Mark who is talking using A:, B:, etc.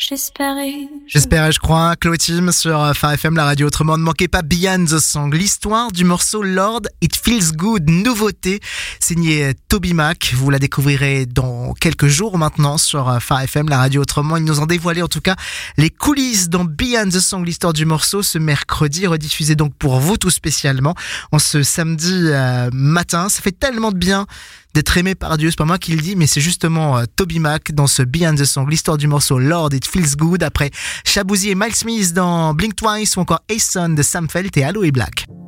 A: J'espérais, je crois, Chloé Tim sur Phare FM, la radio autrement. Ne manquez pas Beyond the Song, l'histoire du morceau Lord It Feels Good, nouveauté, signé Toby Mac. Vous la découvrirez dans quelques jours maintenant sur Phare FM, la radio autrement. Ils nous ont dévoilé en tout cas les coulisses dans Beyond the Song, l'histoire du morceau, ce mercredi, rediffusé donc pour vous tout spécialement en ce samedi matin. Ça fait tellement de bien d'être aimé par Dieu, c'est pas moi qui le dis, mais c'est justement Toby Mac dans ce Beyond the Song, l'histoire du morceau Lord It Feels Good, après Shaboozey et Miles Smith dans Blink Twice ou encore Ason de Sam Felt et Aloe Black.